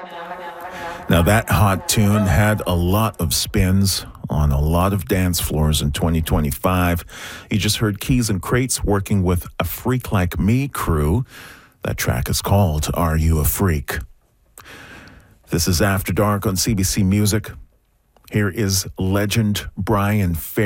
Now, that hot tune had a lot of spins on a lot of dance floors in 2025. You just heard Keys and Crates working with A Freak Like Me crew. That track is called Are You a Freak? This is After Dark on CBC Music. Here is legend Brian Ferry.